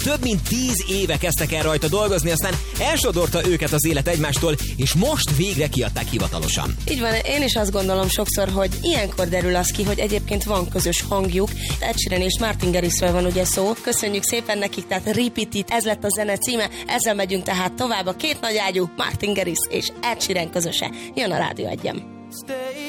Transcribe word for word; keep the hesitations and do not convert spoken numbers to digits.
Több mint tíz éve kezdtek el rajta dolgozni, aztán elsodorta őket az élet egymástól, és most végre kiadták hivatalosan. Így van, én is azt gondolom sokszor, hogy ilyenkor derül az ki, hogy egyébként van közös hangjuk. Ed Sheeran és Martin Garrixről van ugye szó. Köszönjük szépen nekik, tehát Repeat It, ez lett a zene címe. Ezzel megyünk tehát tovább. A két nagyágyú Martin Garrix és Ed Sheeran közöse jön a Rádió Egyen.